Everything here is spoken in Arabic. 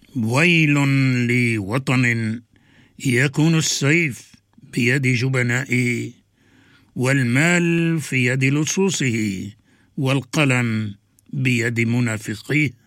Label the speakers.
Speaker 1: ويل لوطن يكون السيف بيد جبنائه، والمال في يد لصوصه، والقلم بيد منافقيه.